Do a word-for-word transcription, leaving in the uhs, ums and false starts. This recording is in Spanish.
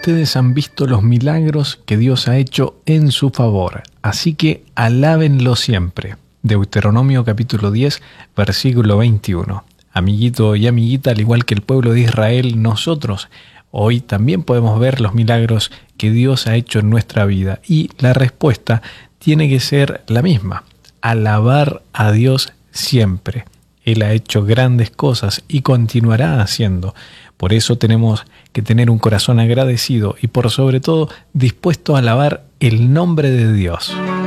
ustedes han visto los milagros que Dios ha hecho en su favor, así que alábenlo siempre. Deuteronomio capítulo diez, versículo veintiuno. Amiguito y amiguita, al igual que el pueblo de Israel, nosotros hoy también podemos ver los milagros que Dios ha hecho en nuestra vida y la respuesta tiene que ser la misma: alabar a Dios siempre. Él ha hecho grandes cosas y continuará haciendo. Por eso tenemos que tener un corazón agradecido y por sobre todo dispuesto a alabar el nombre de Dios.